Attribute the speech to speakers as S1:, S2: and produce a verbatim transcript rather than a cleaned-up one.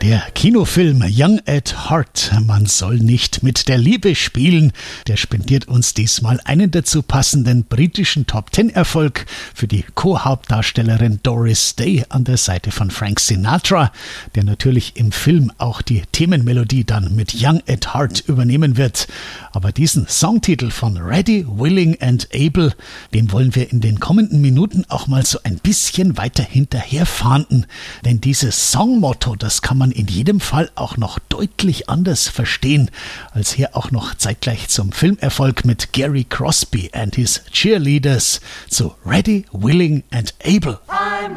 S1: Der Kinofilm Young at Heart, man soll nicht mit der Liebe spielen, der spendiert uns diesmal einen dazu passenden britischen Top-Ten-Erfolg für die Co-Hauptdarstellerin Doris Day an der Seite von Frank Sinatra, der natürlich im Film auch die Themenmelodie dann mit Young at Heart übernehmen wird. Aber diesen Songtitel von Ready, Willing and Able, dem wollen wir in den kommenden Minuten auch mal so ein bisschen weiter hinterher fahnden, denn dieses Songmotto, das kann man in jedem Fall auch noch deutlich anders verstehen, als hier auch noch zeitgleich zum Filmerfolg mit Gary Crosby and his Cheerleaders zu Ready, Willing and Able.